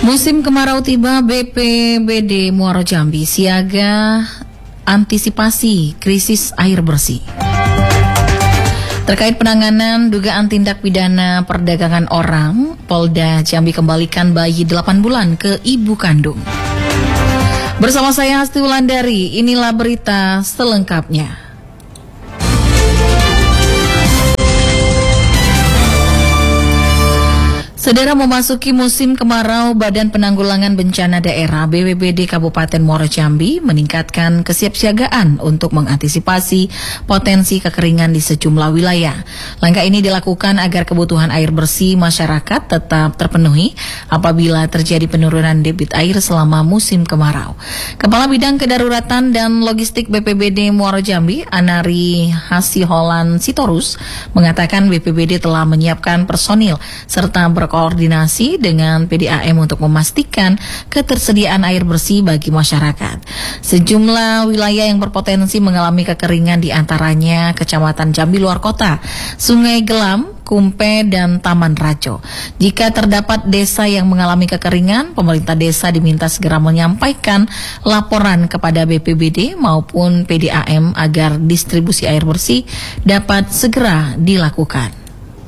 Musim kemarau tiba, BPBD Muaro Jambi siaga antisipasi krisis air bersih. Terkait penanganan dugaan tindak pidana perdagangan orang, Polda Jambi kembalikan bayi 8 bulan ke ibu kandung. Bersama saya Hasti Wulandari, inilah berita selengkapnya. Saudara, memasuki musim kemarau, Badan Penanggulangan Bencana Daerah BPBD Kabupaten Muaro Jambi meningkatkan kesiapsiagaan untuk mengantisipasi potensi kekeringan di sejumlah wilayah. Langkah ini dilakukan agar kebutuhan air bersih masyarakat tetap terpenuhi apabila terjadi penurunan debit air selama musim kemarau. Kepala Bidang Kedaruratan dan Logistik BPBD Muaro Jambi, Anari Hasiholan Sitorus, mengatakan BPBD telah menyiapkan personil serta koordinasi dengan PDAM untuk memastikan ketersediaan air bersih bagi masyarakat. Sejumlah wilayah yang berpotensi mengalami kekeringan diantaranya Kecamatan Jambi Luar Kota, Sungai Gelam, Kumpe, dan Taman Rajo. Jika terdapat desa yang mengalami kekeringan, pemerintah desa diminta segera menyampaikan laporan kepada BPBD maupun PDAM agar distribusi air bersih dapat segera dilakukan.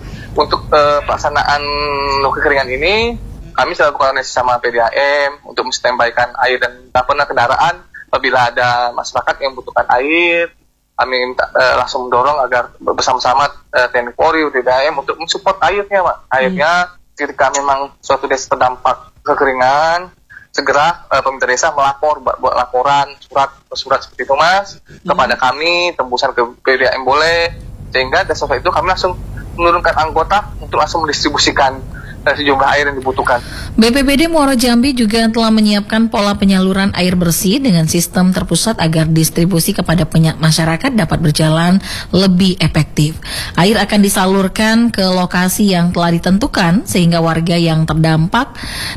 Untuk pelaksanaan kekeringan ini, kami selalu koordinasi sama PDAM untuk menstandbykan air dan kendaraan. Apabila ada masyarakat yang membutuhkan air, kami langsung mendorong agar bersama-sama TNI Polri, PDAM untuk mensupport airnya, Pak. Airnya ketika memang suatu desa terdampak kekeringan, segera pemerintah desa buat laporan surat seperti itu, Mas, kepada kami, tembusan ke PDAM boleh, sehingga desa itu kami langsung menurunkan anggota untuk langsung mendistribusikan sejumlah air yang dibutuhkan. BPBD Muaro Jambi juga telah menyiapkan pola penyaluran air bersih dengan sistem terpusat agar distribusi kepada masyarakat dapat berjalan lebih efektif. Air akan disalurkan ke lokasi yang telah ditentukan sehingga warga yang terdampak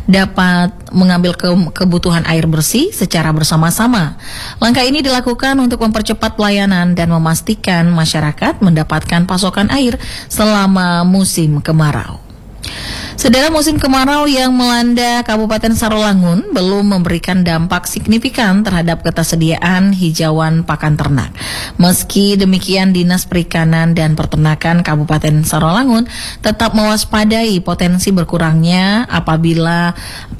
dapat mengambil kebutuhan air bersih secara bersama-sama. Langkah ini dilakukan untuk mempercepat pelayanan dan memastikan masyarakat mendapatkan pasokan air selama musim kemarau. Saudara, musim kemarau yang melanda Kabupaten Sarolangun belum memberikan dampak signifikan terhadap ketersediaan hijauan pakan ternak. Meski demikian, Dinas Perikanan dan Peternakan Kabupaten Sarolangun tetap mewaspadai potensi berkurangnya apabila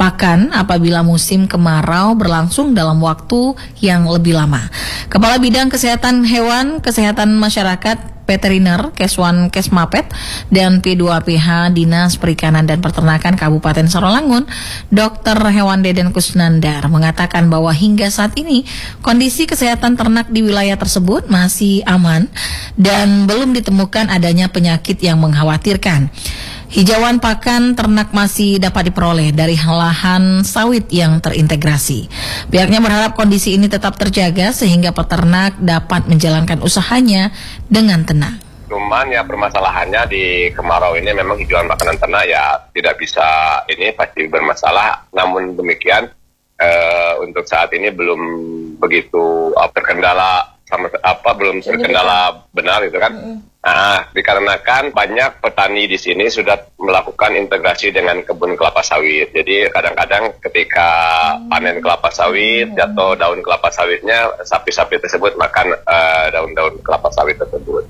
musim kemarau berlangsung dalam waktu yang lebih lama. Kepala Bidang Kesehatan Hewan, Kesehatan Masyarakat Veteriner Keswan Kesmapet dan P2PH Dinas Perikanan dan Peternakan Kabupaten Sarolangun, Dr. Hewan Deden Kusnandar, mengatakan bahwa hingga saat ini kondisi kesehatan ternak di wilayah tersebut masih aman dan belum ditemukan adanya penyakit yang mengkhawatirkan. Hijauan pakan ternak masih dapat diperoleh dari lahan sawit yang terintegrasi. Pihaknya berharap kondisi ini tetap terjaga sehingga peternak dapat menjalankan usahanya dengan tenang. Cuman ya permasalahannya di kemarau ini memang hijauan makanan ternak ya tidak bisa, ini pasti bermasalah. Namun demikian untuk saat ini belum begitu terkendala belum terkendala benar gitu kan. Dikarenakan banyak petani di sini sudah melakukan integrasi dengan kebun kelapa sawit. Jadi kadang-kadang ketika panen kelapa sawit, jatuh daun kelapa sawitnya, sapi-sapi tersebut makan daun-daun kelapa sawit tersebut.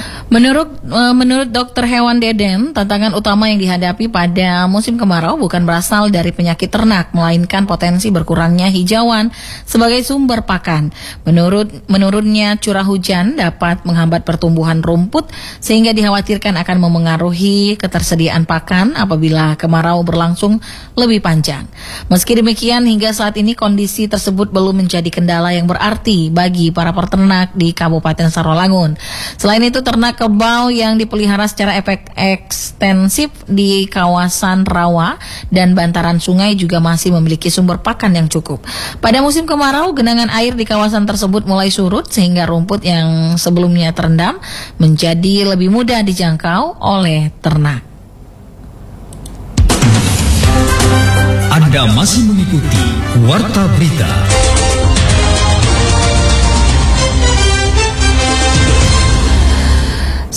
Menurut Dr. Hewan Deden, tantangan utama yang dihadapi pada musim kemarau bukan berasal dari penyakit ternak, melainkan potensi berkurangnya hijauan sebagai sumber pakan. Menurutnya, curah hujan dapat menghambat pertumbuhan rumput sehingga dikhawatirkan akan memengaruhi ketersediaan pakan apabila kemarau berlangsung lebih panjang. Meski demikian, hingga saat ini kondisi tersebut belum menjadi kendala yang berarti bagi para peternak di Kabupaten Sarolangun. Selain itu, ternak kerbau yang dipelihara secara ekstensif di kawasan rawa dan bantaran sungai juga masih memiliki sumber pakan yang cukup. Pada musim kemarau, genangan air di kawasan tersebut mulai surut sehingga rumput yang sebelumnya terendam menjadi lebih mudah dijangkau oleh ternak. Anda masih mengikuti Warta Berita.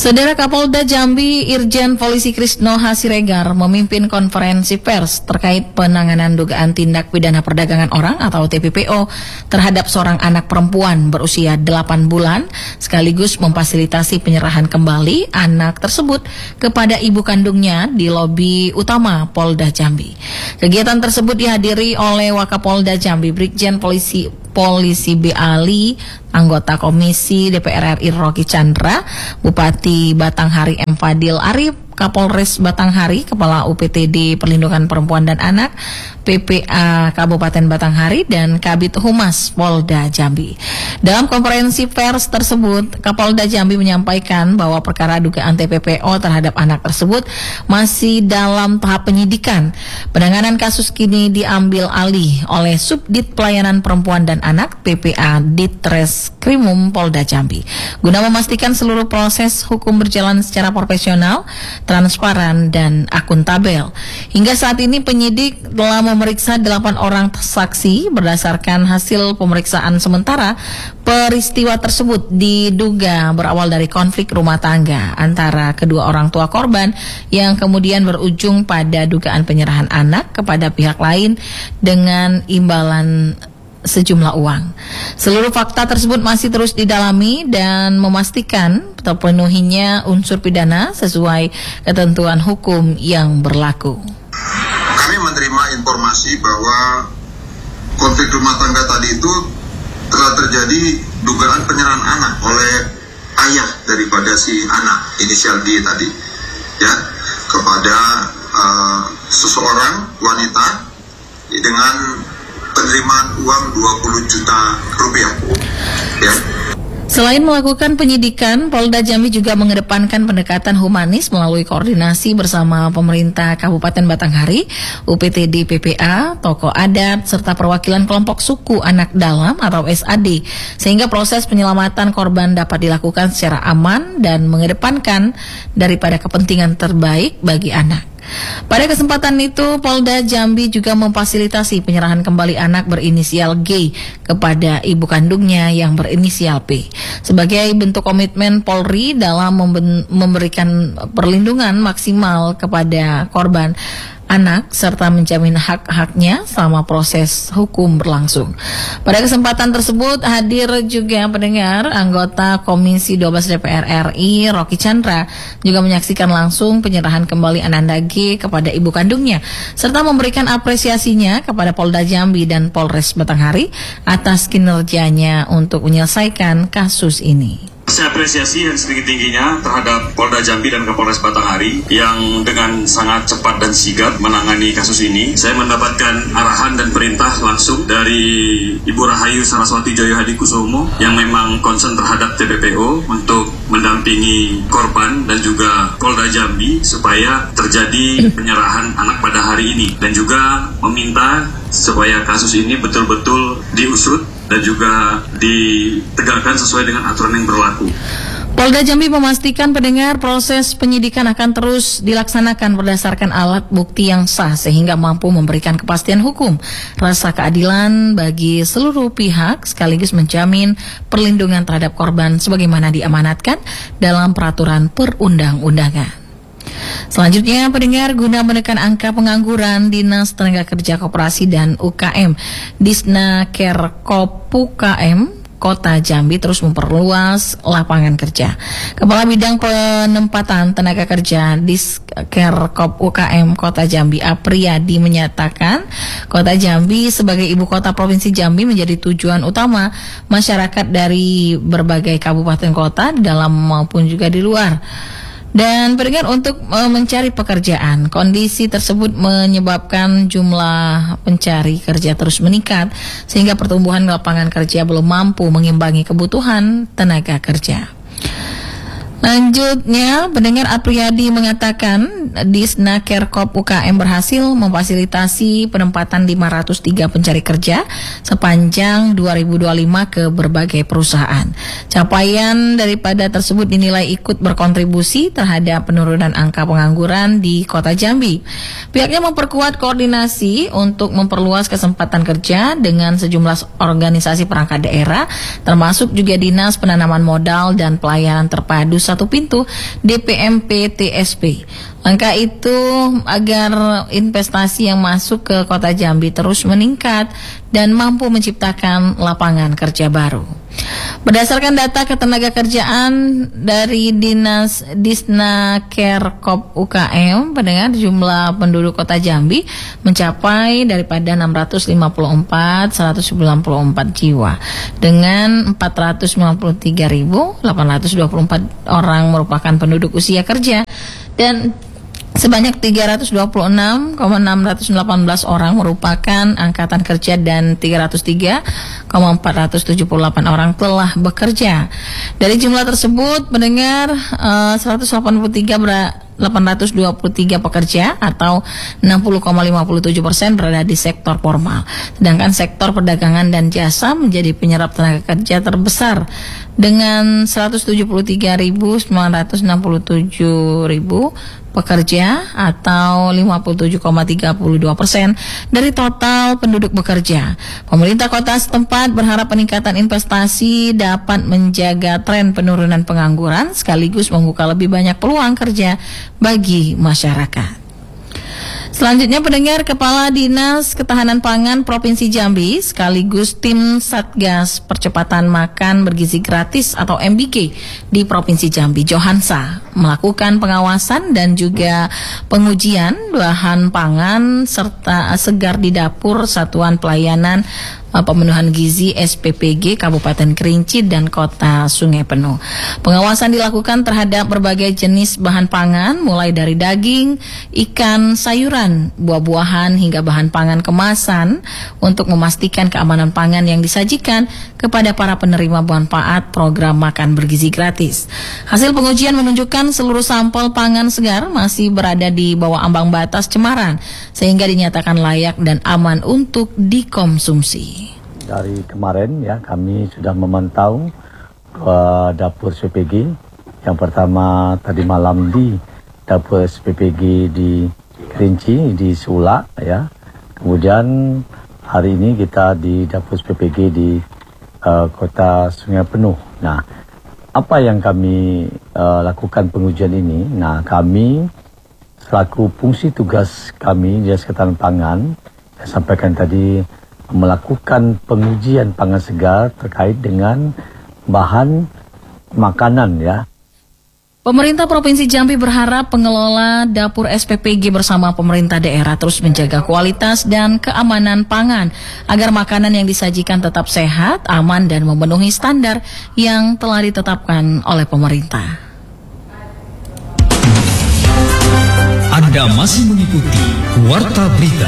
Saudara Kapolda Jambi Irjen Polisi Krisno Hasiregar memimpin konferensi pers terkait penanganan dugaan tindak pidana perdagangan orang atau TPPO terhadap seorang anak perempuan berusia 8 bulan sekaligus memfasilitasi penyerahan kembali anak tersebut kepada ibu kandungnya di lobi utama Polda Jambi. Kegiatan tersebut dihadiri oleh Wakapolda Jambi Brigjen Polisi B. Ali, anggota Komisi DPR RI Rocky Chandra, Bupati Batanghari M. Fadil Arif, Kapolres Batanghari, Kepala UPTD Perlindungan Perempuan dan Anak, PPA Kabupaten Batanghari, dan Kabid Humas Polda Jambi. Dalam konferensi pers tersebut, Kapolda Jambi menyampaikan bahwa perkara dugaan TPPO terhadap anak tersebut masih dalam tahap penyidikan. Penanganan kasus kini diambil alih oleh Subdit Pelayanan Perempuan dan Anak PPA Ditreskrimum Polda Jambi guna memastikan seluruh proses hukum berjalan secara profesional, transparan, dan akuntabel. Hingga saat ini penyidik telah memeriksa 8 orang saksi. Berdasarkan hasil pemeriksaan sementara, peristiwa tersebut diduga berawal dari konflik rumah tangga antara kedua orang tua korban yang kemudian berujung pada dugaan penyerahan anak kepada pihak lain dengan imbalan sejumlah uang. Seluruh fakta tersebut masih terus didalami dan memastikan terpenuhinya unsur pidana sesuai ketentuan hukum yang berlaku. Kami menerima informasi bahwa konflik rumah tangga tadi itu telah terjadi dugaan penyerahan anak oleh ayah daripada si anak inisial D tadi, ya, kepada seseorang wanita dengan penerimaan uang 20 juta rupiah, ya. Selain melakukan penyidikan, Polda Jambi juga mengedepankan pendekatan humanis melalui koordinasi bersama pemerintah Kabupaten Batanghari, UPTD PPA, tokoh adat, serta perwakilan kelompok suku anak dalam atau SAD, sehingga proses penyelamatan korban dapat dilakukan secara aman dan mengedepankan daripada kepentingan terbaik bagi anak. Pada kesempatan itu, Polda Jambi juga memfasilitasi penyerahan kembali anak berinisial G kepada ibu kandungnya yang berinisial P sebagai bentuk komitmen Polri dalam memberikan perlindungan maksimal kepada korban anak serta menjamin hak-haknya selama proses hukum berlangsung. Pada kesempatan tersebut hadir juga pendengar anggota Komisi 12 DPR RI Rocky Chandra juga menyaksikan langsung penyerahan kembali Ananda G kepada ibu kandungnya serta memberikan apresiasinya kepada Polda Jambi dan Polres Batanghari atas kinerjanya untuk menyelesaikan kasus ini. Saya apresiasi yang setinggi-tingginya terhadap Polda Jambi dan Kapolres Batanghari yang dengan sangat cepat dan sigap menangani kasus ini. Saya mendapatkan arahan dan perintah langsung dari Ibu Rahayu Saraswati Joyo Hadikusumo yang memang concern terhadap TPPO untuk mendampingi korban dan juga Polda Jambi supaya terjadi penyerahan anak pada hari ini dan juga meminta supaya kasus ini betul-betul diusut dan juga ditegakkan sesuai dengan aturan yang berlaku. Polda Jambi memastikan pendengar proses penyidikan akan terus dilaksanakan berdasarkan alat bukti yang sah sehingga mampu memberikan kepastian hukum, rasa keadilan bagi seluruh pihak sekaligus menjamin perlindungan terhadap korban sebagaimana diamanatkan dalam peraturan perundang-undangan. Selanjutnya, pendengar, guna menekan angka pengangguran, Dinas Tenaga Kerja Koperasi dan UKM Disnakerkop UKM Kota Jambi terus memperluas lapangan kerja. Kepala Bidang Penempatan Tenaga Kerja Diskerkop UKM Kota Jambi Apriyadi menyatakan Kota Jambi sebagai ibu kota Provinsi Jambi menjadi tujuan utama masyarakat dari berbagai kabupaten kota di dalam maupun juga di luar. Dan pendengar, untuk mencari pekerjaan, kondisi tersebut menyebabkan jumlah pencari kerja terus meningkat sehingga pertumbuhan lapangan kerja belum mampu mengimbangi kebutuhan tenaga kerja. Lanjutnya, pendengar, Apriyadi mengatakan Disnakerkop UKM berhasil memfasilitasi penempatan 503 pencari kerja sepanjang 2025 ke berbagai perusahaan. Capaian daripada tersebut dinilai ikut berkontribusi terhadap penurunan angka pengangguran di Kota Jambi. Pihaknya memperkuat koordinasi untuk memperluas kesempatan kerja dengan sejumlah organisasi perangkat daerah, termasuk juga Dinas Penanaman Modal dan Pelayanan Terpadu satu pintu DPMP TSP. Langkah itu agar investasi yang masuk ke Kota Jambi terus meningkat dan mampu menciptakan lapangan kerja baru. Berdasarkan data ketenagakerjaan dari Dinas Disnakerkop UKM, pendengar, jumlah penduduk Kota Jambi mencapai daripada 194 jiwa dengan 493.824 orang merupakan penduduk usia kerja dan sebanyak 326,618 orang merupakan angkatan kerja dan 303,478 orang telah bekerja. Dari jumlah tersebut, pendengar, 823 pekerja atau 60,57% berada di sektor formal. Sedangkan sektor perdagangan dan jasa menjadi penyerap tenaga kerja terbesar dengan 173.967 pekerja atau 57,32% dari total penduduk bekerja. Pemerintah kota setempat berharap peningkatan investasi dapat menjaga tren penurunan pengangguran sekaligus membuka lebih banyak peluang kerja bagi masyarakat. Selanjutnya, pendengar, Kepala Dinas Ketahanan Pangan Provinsi Jambi sekaligus tim Satgas Percepatan Makan Bergizi Gratis atau MBG di Provinsi Jambi, Johansa, melakukan pengawasan dan juga pengujian bahan pangan serta segar di dapur Satuan Pelayanan Pemenuhan Gizi SPPG Kabupaten Kerinci dan Kota Sungai Penuh. Pengawasan dilakukan terhadap berbagai jenis bahan pangan mulai dari daging, ikan, sayuran, buah-buahan hingga bahan pangan kemasan untuk memastikan keamanan pangan yang disajikan kepada para penerima manfaat program makan bergizi gratis. Hasil pengujian menunjukkan seluruh sampel pangan segar masih berada di bawah ambang batas cemaran sehingga dinyatakan layak dan aman untuk dikonsumsi. Dari kemarin ya kami sudah memantau dapur SPPG. Yang pertama tadi malam di dapur SPPG di Kerinci di Sulak ya. Kemudian hari ini kita di dapur SPPG di Kota Sungai Penuh. Nah, apa yang kami lakukan pengujian ini? Nah, kami selaku fungsi tugas kami Dinas Ketahanan Pangan, saya sampaikan tadi, melakukan pengujian pangan segar terkait dengan bahan makanan ya. Pemerintah Provinsi Jambi berharap pengelola dapur SPPG bersama pemerintah daerah terus menjaga kualitas dan keamanan pangan agar makanan yang disajikan tetap sehat, aman dan memenuhi standar yang telah ditetapkan oleh pemerintah. Anda masih mengikuti Warta Berita.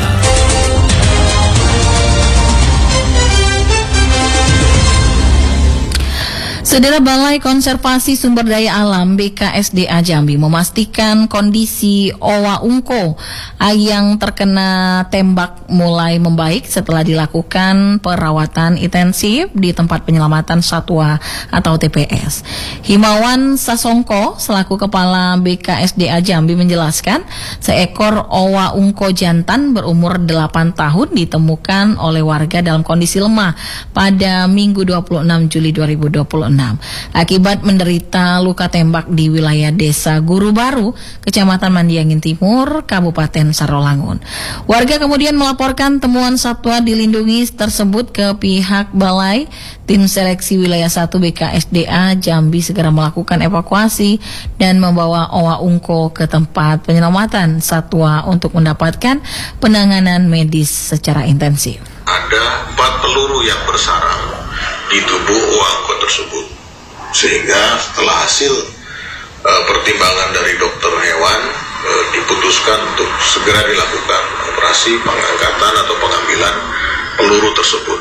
Saudara, Balai Konservasi Sumber Daya Alam BKSDA Jambi memastikan kondisi Owa Ungko yang terkena tembak mulai membaik setelah dilakukan perawatan intensif di tempat penyelamatan satwa atau TPS. Himawan Sasongko selaku Kepala BKSDA Jambi menjelaskan seekor Owa Ungko jantan berumur 8 tahun ditemukan oleh warga dalam kondisi lemah pada Minggu 26 Juli 2026. Akibat menderita luka tembak di wilayah Desa Guru Baru, Kecamatan Mandiangin Timur, Kabupaten Sarolangun. Warga kemudian melaporkan temuan satwa dilindungi tersebut ke pihak Balai. Tim Seleksi Wilayah 1 BKSDA Jambi segera melakukan evakuasi dan membawa Owa Ungko ke tempat penyelamatan satwa untuk mendapatkan penanganan medis secara intensif. Ada 4 peluru yang bersarang di tubuh Owa Ungko tersebut, sehingga setelah hasil pertimbangan dari dokter hewan diputuskan untuk segera dilakukan operasi pengangkatan atau pengambilan peluru tersebut.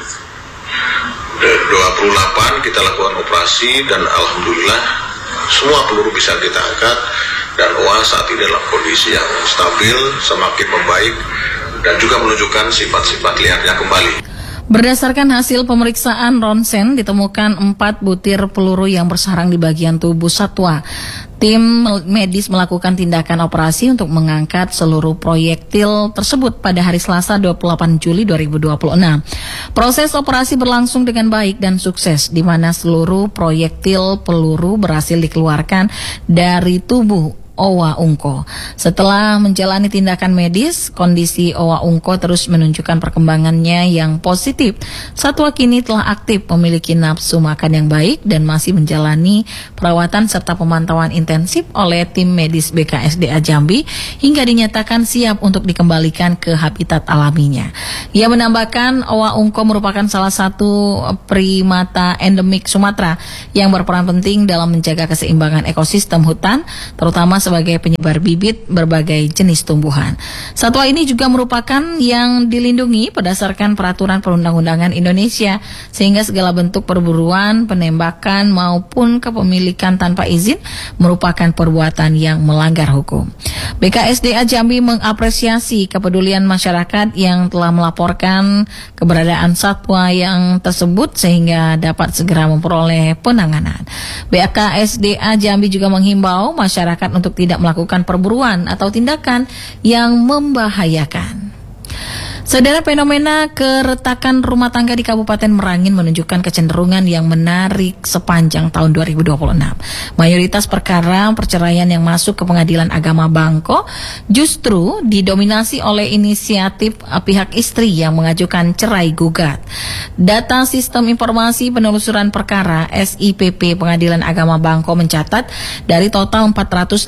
28 kita lakukan operasi dan alhamdulillah semua peluru bisa kita angkat dan Owa saat ini dalam kondisi yang stabil, semakin membaik dan juga menunjukkan sifat-sifat liarnya kembali. Berdasarkan hasil pemeriksaan ronsen, ditemukan 4 butir peluru yang bersarang di bagian tubuh satwa. Tim medis melakukan tindakan operasi untuk mengangkat seluruh proyektil tersebut pada hari Selasa 28 Juli 2026. Proses operasi berlangsung dengan baik dan sukses, di mana seluruh proyektil peluru berhasil dikeluarkan dari tubuh Owa Ungko. Setelah menjalani tindakan medis, kondisi Owa Ungko terus menunjukkan perkembangannya yang positif. Satwa kini telah aktif, memiliki nafsu makan yang baik, dan masih menjalani perawatan serta pemantauan intensif oleh tim medis BKSDA Jambi hingga dinyatakan siap untuk dikembalikan ke habitat alaminya. Ia menambahkan Owa Ungko merupakan salah satu primata endemik Sumatera yang berperan penting dalam menjaga keseimbangan ekosistem hutan, terutama sebagai penyebar bibit berbagai jenis tumbuhan. Satwa ini juga merupakan yang dilindungi berdasarkan peraturan perundang-undangan Indonesia, sehingga segala bentuk perburuan, penembakan maupun kepemilikan tanpa izin merupakan perbuatan yang melanggar hukum. BKSDA Jambi mengapresiasi kepedulian masyarakat yang telah melaporkan keberadaan satwa yang tersebut sehingga dapat segera memperoleh penanganan. BKSDA Jambi juga menghimbau masyarakat untuk tidak melakukan perburuan atau tindakan yang membahayakan. Saudara, fenomena keretakan rumah tangga di Kabupaten Merangin menunjukkan kecenderungan yang menarik sepanjang tahun 2026. Mayoritas perkara perceraian yang masuk ke Pengadilan Agama Bangko justru didominasi oleh inisiatif pihak istri yang mengajukan cerai gugat. Data Sistem Informasi Penelusuran Perkara SIPP Pengadilan Agama Bangko mencatat dari total 458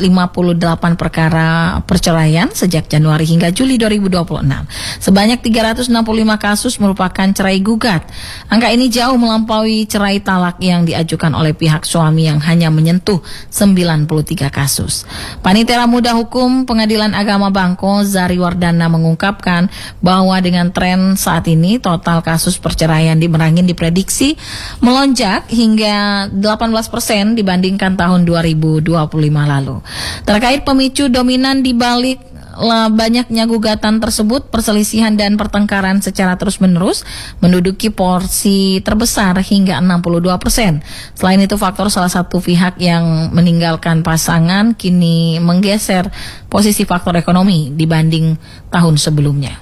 perkara perceraian sejak Januari hingga Juli 2026. Sebanyak 365 kasus merupakan cerai gugat. Angka ini jauh melampaui cerai talak yang diajukan oleh pihak suami yang hanya menyentuh 93 kasus. Panitera Muda Hukum Pengadilan Agama Bangko, Zari Wardana, mengungkapkan bahwa dengan tren saat ini total kasus perceraian di Merangin diprediksi melonjak hingga 18% dibandingkan tahun 2025 lalu. Terkait pemicu dominan di balik banyaknya gugatan tersebut, perselisihan dan pertengkaran secara terus-menerus menduduki porsi terbesar hingga 62%. Selain itu, faktor salah satu pihak yang meninggalkan pasangan kini menggeser posisi faktor ekonomi dibanding tahun sebelumnya.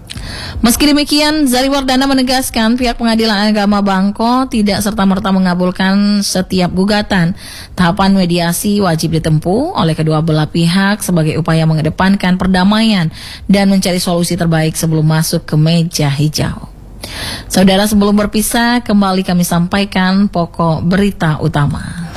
Meski demikian, Zari Wardana menegaskan pihak Pengadilan Agama Bangko tidak serta-merta mengabulkan setiap gugatan. Tahapan mediasi wajib ditempuh oleh kedua belah pihak sebagai upaya mengedepankan perdamaian dan mencari solusi terbaik sebelum masuk ke meja hijau. Saudara, sebelum berpisah, kembali kami sampaikan pokok berita utama.